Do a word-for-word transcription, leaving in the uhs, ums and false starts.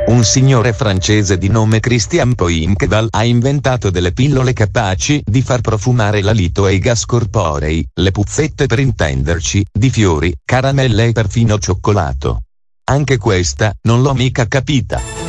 Un signore francese di nome Christian Poincheval ha inventato delle pillole capaci di far profumare l'alito e i gas corporei, le puzzette per intenderci, di fiori, caramelle e perfino cioccolato. Anche questa, non l'ho mica capita.